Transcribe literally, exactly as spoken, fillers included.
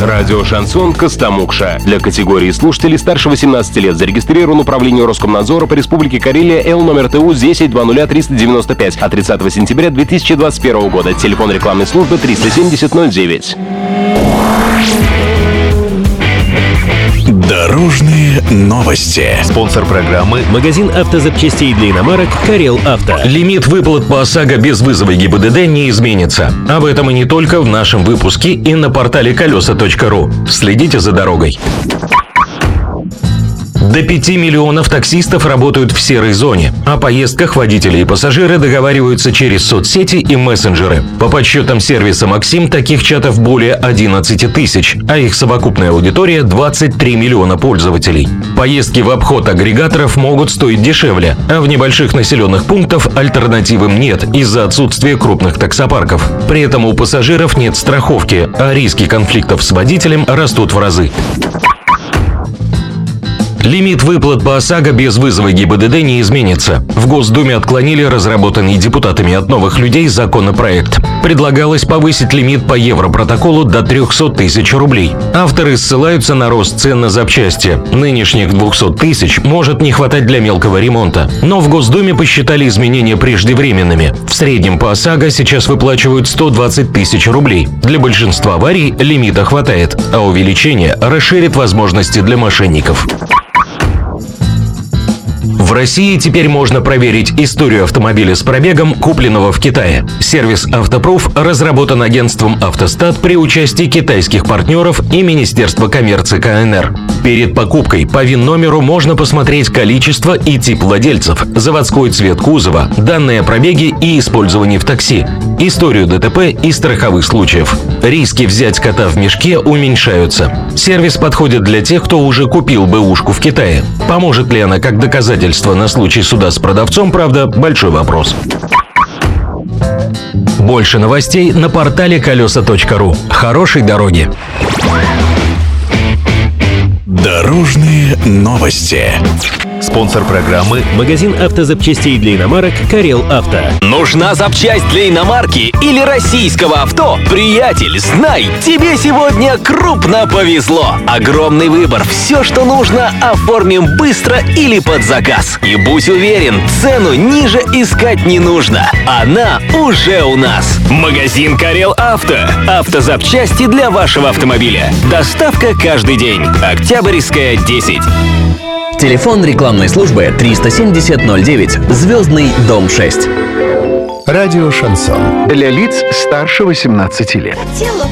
Радио «Шансон» Костомукша. Для категории слушателей старше восемнадцати лет зарегистрирован управление Роскомнадзора по Республике Карелия Л номер Т У десять двадцать триста девяносто пять от тридцатого сентября две тысячи двадцать первого года. Телефон рекламной службы триста семьдесят ноль девять. Дорожные новости. Спонсор программы — магазин автозапчастей для иномарок «Карел Авто». Лимит выплат по ОСАГО без вызова ГИБДД не изменится. Об этом и не только в нашем выпуске и на портале колеса точка ру. Следите за дорогой. До пяти миллионов таксистов работают в серой зоне. О поездках водители и пассажиры договариваются через соцсети и мессенджеры. По подсчетам сервиса «Максим» таких чатов более одиннадцати тысяч, а их совокупная аудитория – двадцать три миллиона пользователей. Поездки в обход агрегаторов могут стоить дешевле, а в небольших населенных пунктах альтернатив им нет из-за отсутствия крупных таксопарков. При этом у пассажиров нет страховки, а риски конфликтов с водителем растут в разы. Лимит выплат по ОСАГО без вызова ГИБДД не изменится. В Госдуме отклонили разработанный депутатами от новых людей законопроект. Предлагалось повысить лимит по Европротоколу до трехсот тысяч рублей. Авторы ссылаются на рост цен на запчасти. Нынешних двухсот тысяч может не хватать для мелкого ремонта. Но в Госдуме посчитали изменения преждевременными. В среднем по ОСАГО сейчас выплачивают сто двадцать тысяч рублей. Для большинства аварий лимита хватает, а увеличение расширит возможности для мошенников. В России теперь можно проверить историю автомобиля с пробегом, купленного в Китае. Сервис «Автопруф» разработан агентством «Автостат» при участии китайских партнеров и Министерства коммерции К Н Р. Перед покупкой по ВИН-номеру можно посмотреть количество и тип владельцев, заводской цвет кузова, данные о пробеге и использовании в такси, историю Д Т П и страховых случаев. Риски взять кота в мешке уменьшаются. Сервис подходит для тех, кто уже купил бэушку в Китае. Поможет ли она как доказательство на случай суда с продавцом, правда, большой вопрос. Больше новостей на портале колеса точка ру. Хорошей дороги! Дорожные новости. Спонсор программы — магазин автозапчастей для иномарок «Карел Авто». Нужна запчасть для иномарки или российского авто? Приятель, знай, тебе сегодня крупно повезло. Огромный выбор, все, что нужно, оформим быстро или под заказ. И будь уверен, цену ниже искать не нужно. Она уже у нас. Магазин «Карел Авто». Автозапчасти для вашего автомобиля. Доставка каждый день. Октябрьская, десять. Телефон рекламной службы триста семьдесят ноль девять, Звездный, дом шесть. Радио «Шансон». Для лиц старше восемнадцати лет. Тело